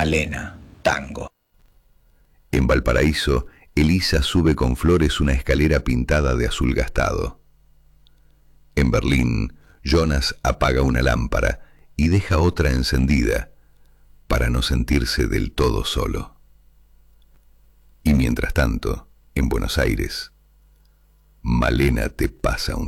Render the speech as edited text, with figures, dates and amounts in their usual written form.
Malena, tango. En Valparaíso, Elisa sube con flores una escalera pintada de azul gastado. En Berlín, Jonas apaga una lámpara y deja otra encendida para no sentirse del todo solo. Y mientras tanto, en Buenos Aires, Malena te pasa un